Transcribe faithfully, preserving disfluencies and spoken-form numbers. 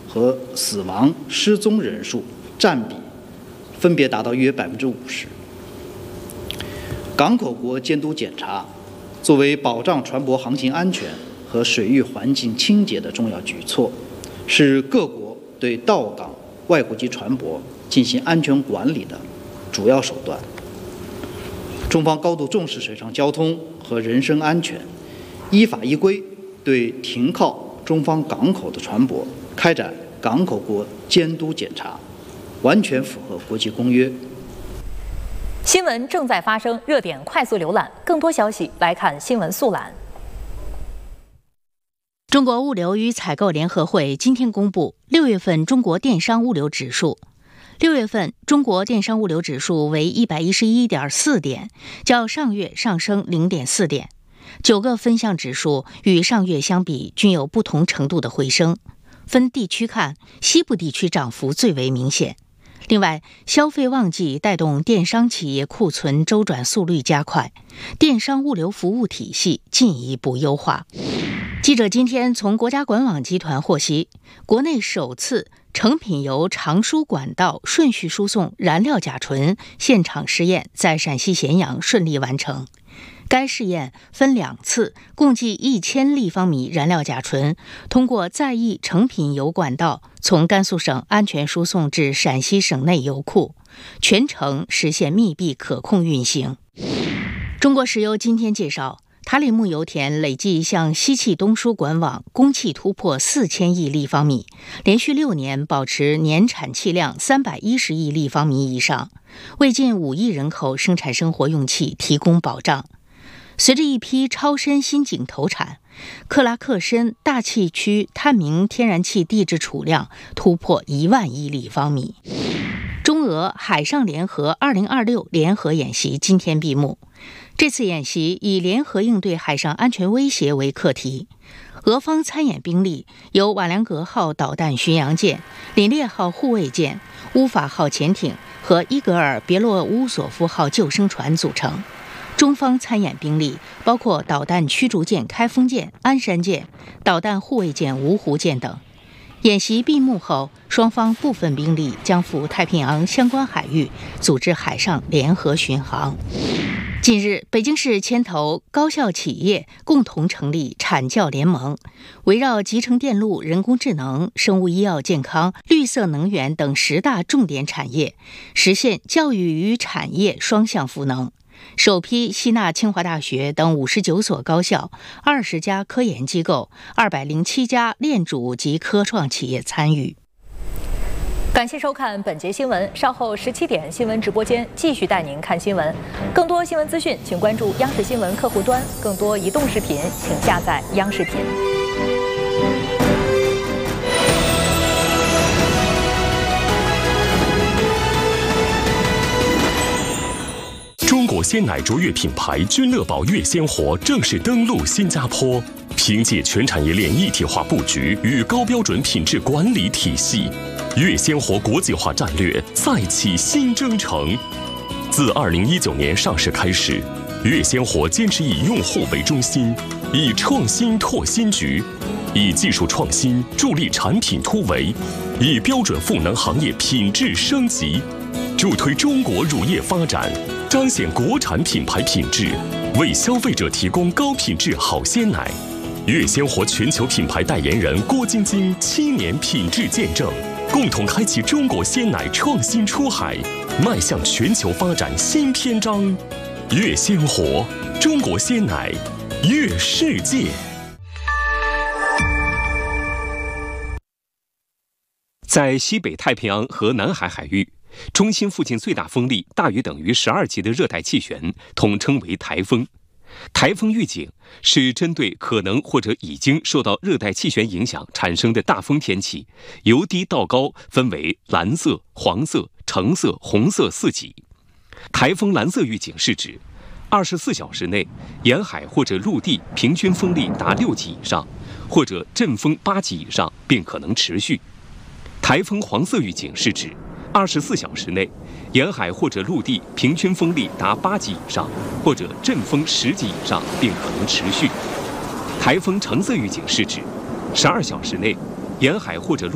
和死亡、失踪人数占比分别达到约百分之五十。港口国监督检查作为保障船舶航行安全和水域环境清洁的重要举措，是各国对到港外国籍船舶进行安全管理的主要手段。中方高度重视水上交通和人身安全，依法依规对停靠中方港口的船舶开展港口国监督检查，完全符合国际公约。 新闻正在发生，热点快速浏览。更多消息来看新闻速览。 中国物流与采购联合会今天公布六月份中国电商物流指数。六月份中国电商物流指数为 一百一十一点四 点，较上月上升 零点四 点。九个分项指数与上月相比均有不同程度的回升。分地区看，西部地区涨幅最为明显。另外，消费旺季带动电商企业库存周转速率加快，电商物流服务体系进一步优化。记者今天从国家管网集团获悉，国内首次成品油长输管道顺序输送燃料甲醇现场试验在陕西咸阳顺利完成。该试验分两次，共计一千立方米燃料甲醇通过在役成品油管道从甘肃省安全输送至陕西省内油库，全程实现密闭可控运行。中国石油今天介绍，塔里木油田累计向西气东输管网供气突破四千亿立方米，连续六年保持年产气量三百一十亿立方米以上，为近五亿人口生产生活用气提供保障。随着一批超深新井投产，克拉克深大气区探明天然气地质储量突破一万亿立方米。中俄海上联合二零二六联合演习今天闭幕。这次演习以联合应对海上安全威胁为课题，俄方参演兵力由瓦良格号导弹巡洋舰、凛冽号护卫舰、乌法号潜艇和伊格尔别洛乌索夫号救生船组成。中方参演兵力包括导弹驱逐舰开封舰、鞍山舰、导弹护卫舰芜湖舰等。演习闭幕后，双方部分兵力将赴太平洋相关海域组织海上联合巡航。近日，北京市牵头高校企业共同成立产教联盟，围绕集成电路、人工智能、生物医药健康、绿色能源等十大重点产业，实现教育与产业双向赋能。首批吸纳清华大学等五十九所高校、二十家科研机构、二百零七家链主及科创企业参与。 感谢收看本节新闻，稍后十七点新闻直播间继续带您看新闻。更多新闻资讯，请关注央视新闻客户端；更多移动视频，请下载央视频。 中国鲜奶卓越品牌君乐宝悦鲜活正式登陆新加坡，凭借全产业链一体化布局与高标准品质管理体系，悦鲜活国际化战略再起新征程。自二零一九年上市开始，悦鲜活坚持以用户为中心，以创新拓新局，以技术创新助力产品突围，以标准赋能行业品质升级，助推中国乳业发展，彰显国产品牌品质，为消费者提供高品质好鲜奶。悦鲜活全球品牌代言人郭晶晶七年品质见证，共同开启中国鲜奶创新出海，迈向全球发展新篇章。悦鲜活，中国鲜奶，悦世界。在西北太平洋和南海海域，中心附近最大风力大约等于十二级的热带气旋，统称为台风。台风预警是针对可能或者已经受到热带气旋影响产生的大风天气，由低到高分为蓝色、黄色、橙色、红色四级。台风蓝色预警是指二十四小时内沿海或者陆地平均风力达六级以上，或者阵风八级以上，并可能持续。台风黄色预警是指二十四小时内沿海或者陆地平均风力达八级以上，或者阵风十级以上，并可能持续。台风橙色预警是指十二小时内沿海或者陆